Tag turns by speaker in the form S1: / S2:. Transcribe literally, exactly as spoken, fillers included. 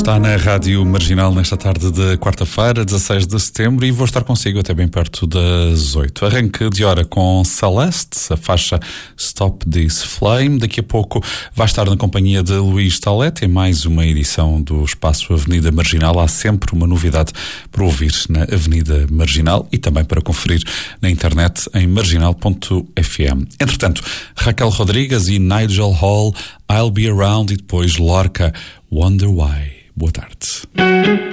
S1: Está na Rádio Marginal nesta tarde de quarta-feira, dezasseis de setembro, e vou estar consigo até bem perto das oito. Arranque de hora com Celeste, a faixa Stop This Flame. Daqui a pouco vai estar na companhia de Luís Talete em mais uma edição do Espaço Avenida Marginal. Há sempre uma novidade para ouvir na Avenida Marginal e também para conferir na internet em marginal ponto f m. Entretanto, Raquel Rodrigues e Nigel Hall, I'll Be Around, e depois Lorca, Wonder Why. Boa tarde.